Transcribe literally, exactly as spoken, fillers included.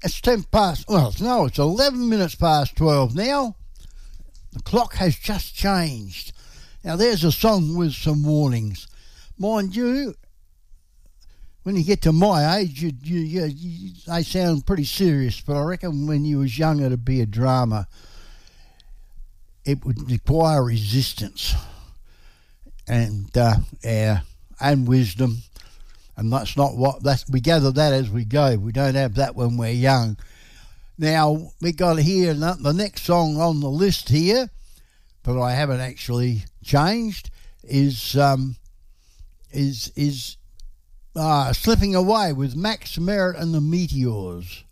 It's ten past, well, no, it's eleven minutes past twelve now. The clock has just changed. Now, there's a song with some warnings. Mind you, when you get to my age, you, you, you, you, they sound pretty serious, but I reckon when you was younger to be a drama, it would require resistance and uh, yeah, and wisdom. And that's not what, that's, we gather that as we go. We don't have that when we're young. Now, we got here the next song on the list here, but I haven't actually changed, is um, is is uh, Slipping Away with Max Merritt and the Meteors.